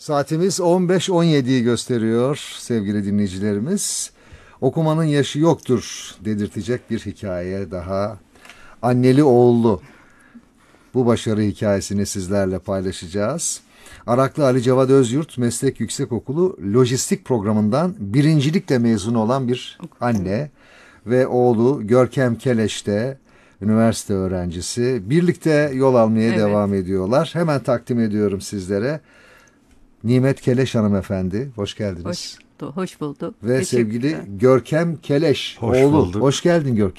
Saatimiz 15.17'yi gösteriyor sevgili dinleyicilerimiz. Okumanın yaşı yoktur dedirtecek bir hikaye daha. Anneli oğullu. Bu başarı hikayesini sizlerle paylaşacağız. Araklı Ali Cevat Özyurt Meslek Yüksekokulu Lojistik Programı'ndan birincilikle mezun olan bir anne ve oğlu Görkem Keleş'te üniversite öğrencisi. Birlikte yol almaya devam ediyorlar. Hemen takdim ediyorum sizlere. Nimet Keleş hanımefendi, hoş geldiniz. Hoş bulduk. Ve sevgili Görkem Keleş, Hoş oğlu. bulduk. Hoş geldin Görkem.